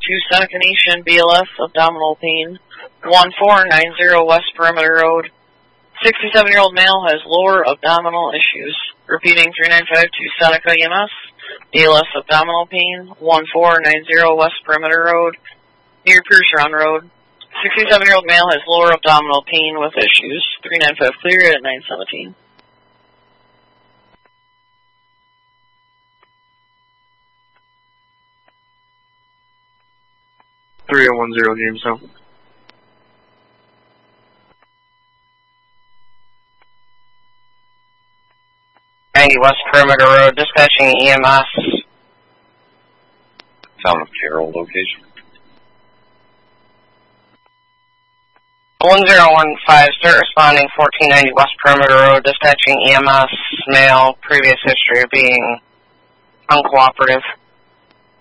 Seneca Nation, BLS, abdominal pain, 1490 West Perimeter Road. 67-year-old male has lower abdominal issues. Repeating, 3952 Seneca EMS, BLS, abdominal pain, 1490 West Perimeter Road, near Pierceron Road. 67-year-old male has lower abdominal pain with issues. 395 clear at 917. Jamestown. West Perimeter Road, dispatching EMS. Town of Carroll location. 1015, start responding 1490 West Perimeter Road, dispatching EMS, male, previous history of being uncooperative.